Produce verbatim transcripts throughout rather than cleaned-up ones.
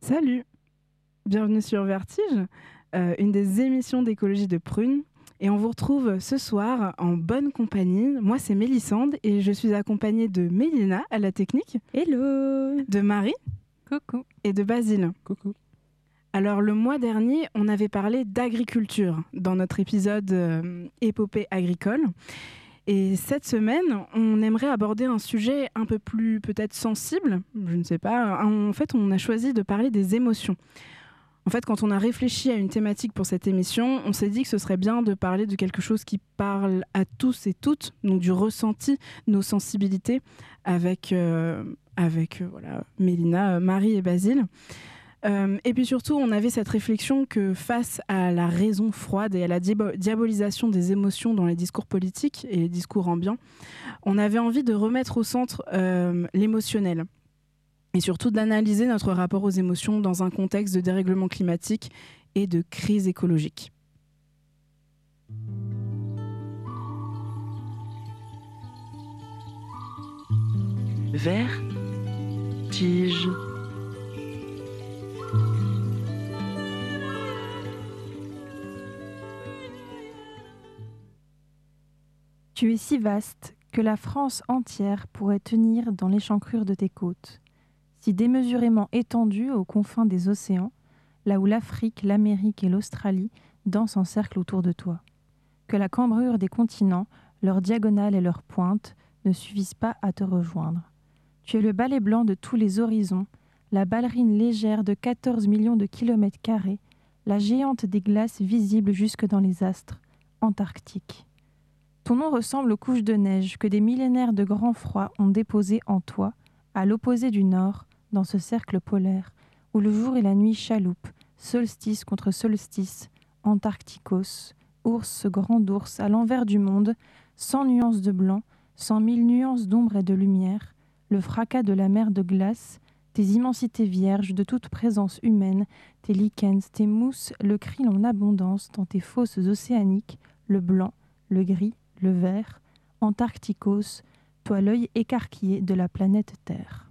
Salut, bienvenue sur Vertige, euh, une des émissions d'écologie de Prune. Et on vous retrouve ce soir en bonne compagnie. Moi, c'est Mélissande et je suis accompagnée de Mélina à la technique. Hello. De Marie. Coucou. Et de Basile. Coucou. Alors, le mois dernier, on avait parlé d'agriculture dans notre épisode euh, épopée agricole. Et cette semaine, on aimerait aborder un sujet un peu plus peut-être sensible, je ne sais pas. En fait, on a choisi de parler des émotions. En fait, quand on a réfléchi à une thématique pour cette émission, on s'est dit que ce serait bien de parler de quelque chose qui parle à tous et toutes, donc du ressenti, nos sensibilités, avec, euh, avec euh, voilà, Mélina, Marie et Basile. Euh, et puis surtout, on avait cette réflexion que face à la raison froide et à la diabolisation des émotions dans les discours politiques et les discours ambiants, on avait envie de remettre au centre euh, l'émotionnel. Et surtout d'analyser notre rapport aux émotions dans un contexte de dérèglement climatique et de crise écologique. Vertige. Tu es si vaste que la France entière pourrait tenir dans l'échancrure de tes côtes. Si démesurément étendue aux confins des océans, là où l'Afrique, l'Amérique et l'Australie dansent en cercle autour de toi. Que la cambrure des continents, leurs diagonales et leurs pointes, ne suffisent pas à te rejoindre. Tu es le balai blanc de tous les horizons, la ballerine légère de quatorze millions de kilomètres carrés, la géante des glaces visibles jusque dans les astres, Antarctique. Ton nom ressemble aux couches de neige que des millénaires de grand froid ont déposées en toi, à l'opposé du nord, dans ce cercle polaire, où le jour et la nuit chaloupent, solstice contre solstice, Antarcticos, ours, grand ours, à l'envers du monde, cent nuances de blanc, cent mille nuances d'ombre et de lumière, le fracas de la mer de glace, tes immensités vierges de toute présence humaine, tes lichens, tes mousses, le krill en abondance dans tes fosses océaniques, le blanc, le gris, le vert, Antarcticos, toi l'œil écarquillé de la planète Terre.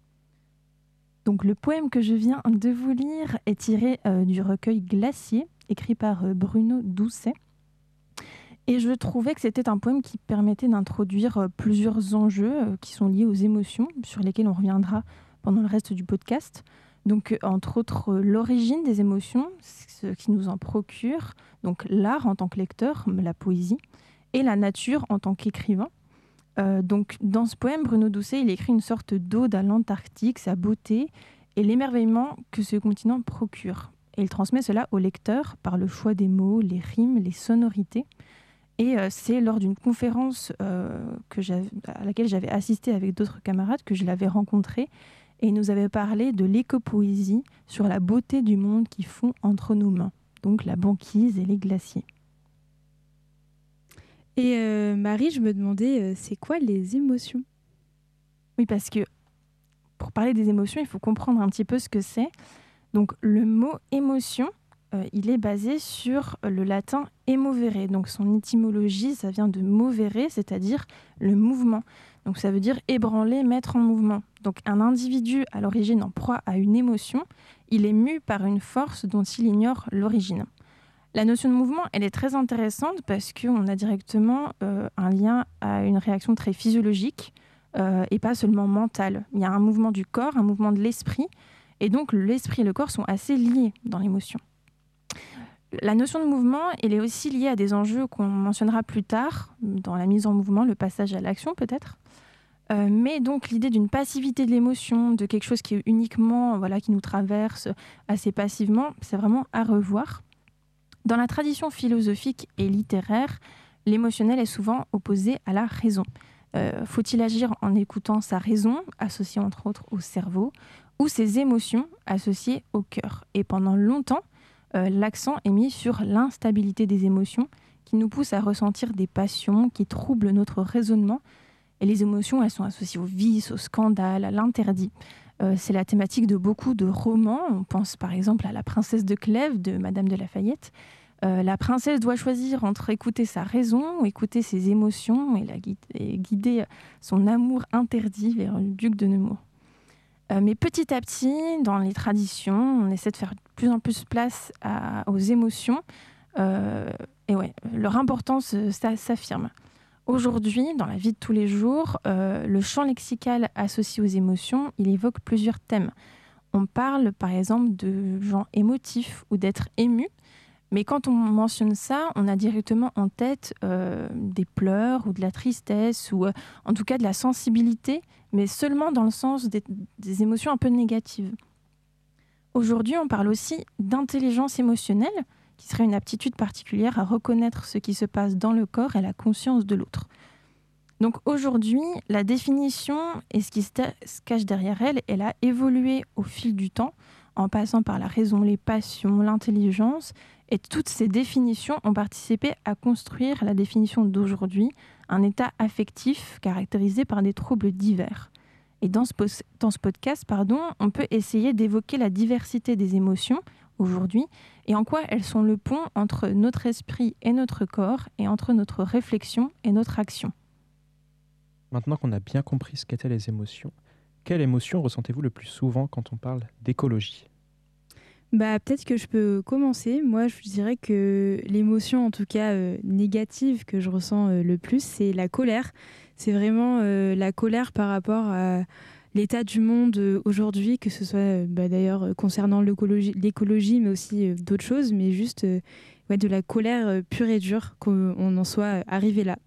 Donc le poème que je viens de vous lire est tiré euh, du recueil Glacier, écrit par euh, Bruno Doucet. Et je trouvais que c'était un poème qui permettait d'introduire euh, plusieurs enjeux euh, qui sont liés aux émotions, sur lesquels on reviendra pendant le reste du podcast. Donc euh, entre autres euh, l'origine des émotions, ce qui nous en procure, donc l'art en tant que lecteur, la poésie, et la nature en tant qu'écrivain. Euh, donc, dans ce poème, Bruno Doucet, il écrit une sorte d'ode à l'Antarctique, sa beauté et l'émerveillement que ce continent procure. Et il transmet cela au lecteur par le choix des mots, les rimes, les sonorités. Et euh, c'est lors d'une conférence euh, que à laquelle j'avais assisté avec d'autres camarades que je l'avais rencontré. Et il nous avait parlé de l'écopoésie sur la beauté du monde qui fond entre nos mains. Donc la banquise et les glaciers. Et euh, Marie, je me demandais, euh, c'est quoi les émotions ? Oui, parce que pour parler des émotions, il faut comprendre un petit peu ce que c'est. Donc le mot émotion, euh, il est basé sur le latin emovere. Donc son étymologie, ça vient de movere, c'est-à-dire le mouvement. Donc ça veut dire ébranler, mettre en mouvement. Donc un individu à l'origine en proie à une émotion, il est mu par une force dont il ignore l'origine. La notion de mouvement, elle est très intéressante parce qu'on a directement euh, un lien à une réaction très physiologique euh, et pas seulement mentale. Il y a un mouvement du corps, un mouvement de l'esprit, et donc l'esprit et le corps sont assez liés dans l'émotion. La notion de mouvement, elle est aussi liée à des enjeux qu'on mentionnera plus tard, dans la mise en mouvement, le passage à l'action peut-être. Euh, mais donc l'idée d'une passivité de l'émotion, de quelque chose qui est uniquement, voilà, qui nous traverse assez passivement, c'est vraiment à revoir. Dans la tradition philosophique et littéraire, l'émotionnel est souvent opposé à la raison. Euh, faut-il agir en écoutant sa raison, associée entre autres au cerveau, ou ses émotions, associées au cœur ? Et pendant longtemps, euh, l'accent est mis sur l'instabilité des émotions, qui nous pousse à ressentir des passions qui troublent notre raisonnement. Et les émotions, elles sont associées au vice, au scandale, à l'interdit. Euh, c'est la thématique de beaucoup de romans. On pense par exemple à La Princesse de Clèves de Madame de Lafayette. Euh, la princesse doit choisir entre écouter sa raison ou écouter ses émotions et, la guide, et guider son amour interdit vers le duc de Nemours. Euh, mais petit à petit, dans les traditions, on essaie de faire de plus en plus place à, aux émotions. Euh, et ouais, leur importance euh, ça, s'affirme. Aujourd'hui, dans la vie de tous les jours, euh, le champ lexical associé aux émotions, il évoque plusieurs thèmes. On parle par exemple de gens émotifs ou d'être ému, mais quand on mentionne ça, on a directement en tête euh, des pleurs ou de la tristesse ou euh, en tout cas de la sensibilité, mais seulement dans le sens des, des émotions un peu négatives. Aujourd'hui, on parle aussi d'intelligence émotionnelle, qui serait une aptitude particulière à reconnaître ce qui se passe dans le corps et la conscience de l'autre. Donc aujourd'hui, la définition et ce qui se cache derrière elle, elle a évolué au fil du temps, en passant par la raison, les passions, l'intelligence, et toutes ces définitions ont participé à construire la définition d'aujourd'hui, un état affectif caractérisé par des troubles divers. Et dans ce, po- dans ce podcast, pardon, on peut essayer d'évoquer la diversité des émotions aujourd'hui et en quoi elles sont le pont entre notre esprit et notre corps et entre notre réflexion et notre action. Maintenant qu'on a bien compris ce qu'étaient les émotions, quelle émotion ressentez-vous le plus souvent quand on parle d'écologie ? Bah, peut-être que je peux commencer. Moi, je dirais que l'émotion, en tout cas euh, négative, que je ressens euh, le plus, c'est la colère. C'est vraiment euh, la colère par rapport à l'état du monde euh, aujourd'hui, que ce soit euh, bah, d'ailleurs euh, concernant l'écologie, l'écologie, mais aussi euh, d'autres choses, mais juste euh, ouais, de la colère euh, pure et dure, qu'on en soit euh, arrivé là.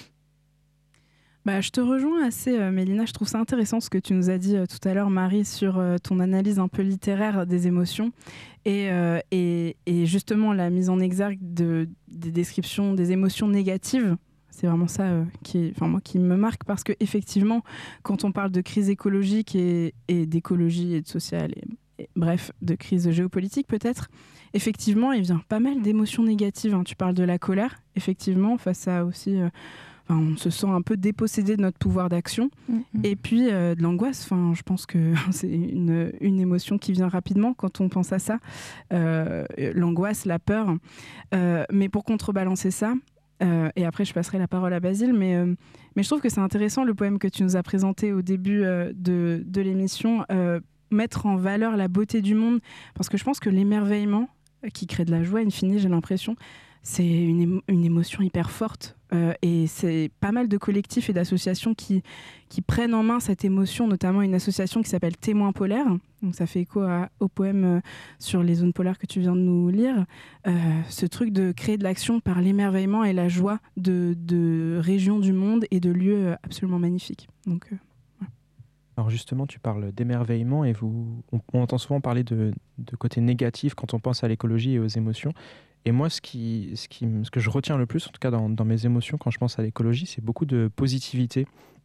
Bah, je te rejoins assez, euh, Mélina. Je trouve ça intéressant ce que tu nous as dit euh, tout à l'heure, Marie, sur euh, ton analyse un peu littéraire des émotions et, euh, et, et justement la mise en exergue de, des descriptions des émotions négatives. C'est vraiment ça euh, qui, est, enfin, moi, qui me marque parce qu'effectivement, quand on parle de crise écologique et, et d'écologie et de sociale, et, et, bref, de crise géopolitique peut-être, effectivement, il vient pas mal d'émotions négatives. Hein. Tu parles de la colère, effectivement, face à aussi... Euh, on se sent un peu dépossédé de notre pouvoir d'action. Mmh. Et puis euh, de l'angoisse. Enfin, je pense que c'est une, une émotion qui vient rapidement quand on pense à ça. Euh, l'angoisse, la peur. Euh, mais pour contrebalancer ça, euh, et après je passerai la parole à Basile, mais, euh, mais je trouve que c'est intéressant le poème que tu nous as présenté au début euh, de, de l'émission, euh, mettre en valeur la beauté du monde, parce que je pense que l'émerveillement, qui crée de la joie, in fine, j'ai l'impression, c'est une, émo- une émotion hyper forte. Euh, et c'est pas mal de collectifs et d'associations qui, qui prennent en main cette émotion, notamment une association qui s'appelle Témoins polaires. Donc ça fait écho à, au poème euh, sur les zones polaires que tu viens de nous lire. Euh, ce truc de créer de l'action par l'émerveillement et la joie de, de régions du monde et de lieux absolument magnifiques. Donc, euh, ouais. Alors justement, tu parles d'émerveillement et vous, on, on entend souvent parler de, de côté négatif quand on pense à l'écologie et aux émotions. Et moi, ce, qui, ce, qui, ce que je retiens le plus, en tout cas dans, dans mes émotions quand je pense à l'écologie, c'est beaucoup de positivité.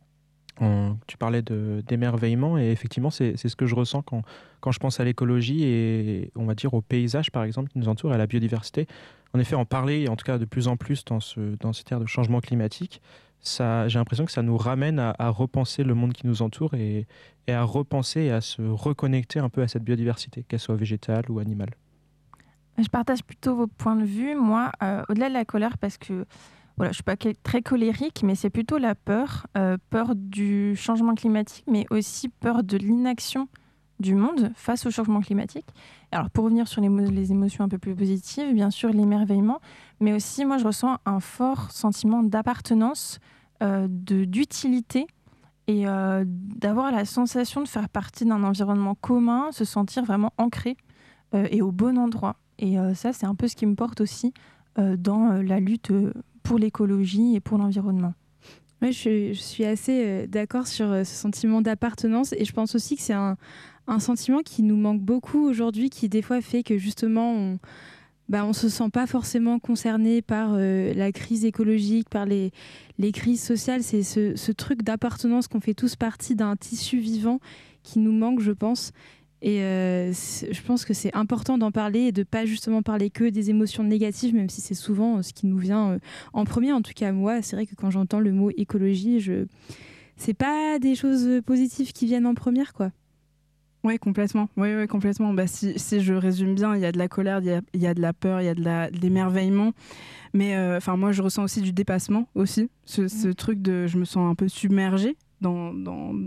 On, tu parlais de, d'émerveillement et effectivement, c'est, c'est ce que je ressens quand, quand je pense à l'écologie et on va dire au paysage, par exemple, qui nous entoure et à la biodiversité. En effet, en parler, en tout cas de plus en plus dans, ce, dans cette ère de changement climatique, ça, j'ai l'impression que ça nous ramène à, à repenser le monde qui nous entoure et, et à repenser et à se reconnecter un peu à cette biodiversité, qu'elle soit végétale ou animale. Je partage plutôt vos points de vue, moi, euh, au-delà de la colère, parce que voilà, je ne suis pas très colérique, mais c'est plutôt la peur, euh, peur du changement climatique, mais aussi peur de l'inaction du monde face au changement climatique. Alors, pour revenir sur les, les émotions un peu plus positives, bien sûr, l'émerveillement, mais aussi, moi, je ressens un fort sentiment d'appartenance, euh, de, d'utilité, et euh, d'avoir la sensation de faire partie d'un environnement commun, se sentir vraiment ancré euh, et au bon endroit. Et euh, ça, c'est un peu ce qui me porte aussi euh, dans euh, la lutte euh, pour l'écologie et pour l'environnement. Oui, je, je suis assez euh, d'accord sur euh, ce sentiment d'appartenance et je pense aussi que c'est un, un sentiment qui nous manque beaucoup aujourd'hui, qui des fois fait que justement on bah, on se sent pas forcément concerné par euh, la crise écologique, par les, les crises sociales. C'est ce, ce truc d'appartenance qu'on fait tous partie d'un tissu vivant qui nous manque, je pense. Et euh, je pense que c'est important d'en parler et de pas justement parler que des émotions négatives, même si c'est souvent ce qui nous vient euh, en premier. En tout cas, moi, c'est vrai que quand j'entends le mot écologie, je... c'est pas des choses positives qui viennent en première, quoi. Oui, complètement. Oui, oui, complètement. Bah, si, si je résume bien, il y a de la colère, il y a, il y a de la peur, il y a de, la, de l'émerveillement. Mais euh, moi, je ressens aussi du dépassement aussi. Ce, ce truc de... Je me sens un peu submergée dans... dans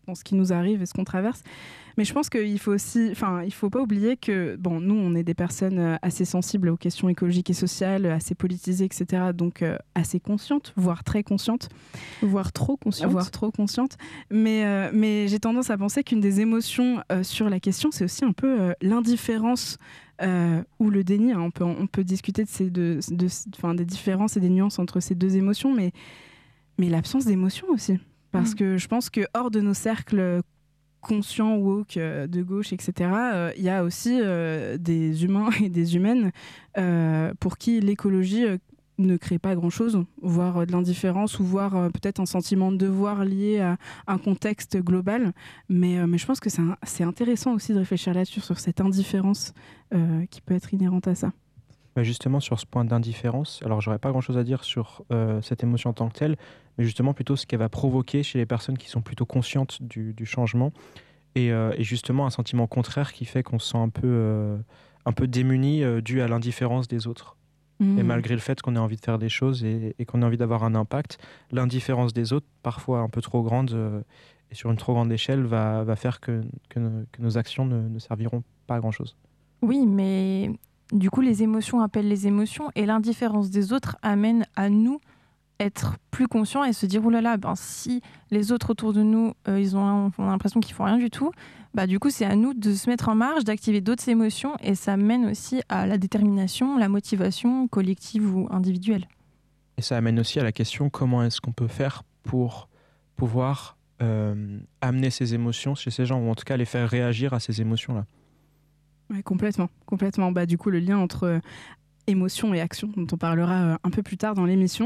dans ce qui nous arrive et ce qu'on traverse. Mais je pense qu'il faut aussi, enfin, il faut pas oublier que, bon, nous, on est des personnes assez sensibles aux questions écologiques et sociales, assez politisées, et cetera. Donc, euh, assez conscientes, voire très conscientes. Voire trop conscientes. Voire trop conscientes. Mais, euh, mais j'ai tendance à penser qu'une des émotions euh, sur la question, c'est aussi un peu euh, l'indifférence euh, ou le déni. Hein. On peut, on peut discuter de ces deux, de, enfin, des différences et des nuances entre ces deux émotions, mais, mais l'absence d'émotion aussi. Parce mmh. que je pense que hors de nos cercles conscients, woke, euh, de gauche, et cetera, il euh, y a aussi euh, des humains et des humaines euh, pour qui l'écologie euh, ne crée pas grand-chose, voire euh, de l'indifférence, ou voire euh, peut-être un sentiment de devoir lié à un contexte global. Mais, euh, mais je pense que c'est, un, c'est intéressant aussi de réfléchir là-dessus, sur cette indifférence euh, qui peut être inhérente à ça. Bah justement, sur ce point d'indifférence, alors j'aurais pas grand-chose à dire sur euh, cette émotion en tant que telle, mais justement plutôt ce qu'elle va provoquer chez les personnes qui sont plutôt conscientes du, du changement, et, euh, et justement un sentiment contraire qui fait qu'on se sent un peu, euh, un peu démuni euh, dû à l'indifférence des autres. Mmh. Et malgré le fait qu'on ait envie de faire des choses et, et qu'on ait envie d'avoir un impact, l'indifférence des autres, parfois un peu trop grande euh, et sur une trop grande échelle, va, va faire que, que, nos, que nos actions ne, ne serviront pas à grand-chose. Oui, mais du coup, les émotions appellent les émotions et l'indifférence des autres amène à nous être plus conscients et se dire « oulala, ben, si les autres autour de nous, euh, ils ont, ont l'impression qu'ils font rien du tout, bah, du coup, c'est à nous de se mettre en marge, d'activer d'autres émotions et ça mène aussi à la détermination, la motivation collective ou individuelle. » Et ça amène aussi à la question comment est-ce qu'on peut faire pour pouvoir euh, amener ces émotions chez ces gens, ou en tout cas les faire réagir à ces émotions-là. Oui, complètement, complètement. Bah, du coup, le lien entre euh, émotion et action, dont on parlera euh, un peu plus tard dans l'émission.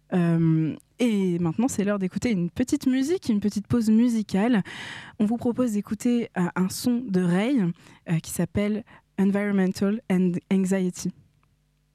Euh, et maintenant, c'est l'heure d'écouter une petite musique, une petite pause musicale. On vous propose d'écouter euh, un son de Ray euh, qui s'appelle Environmental and Anxiety.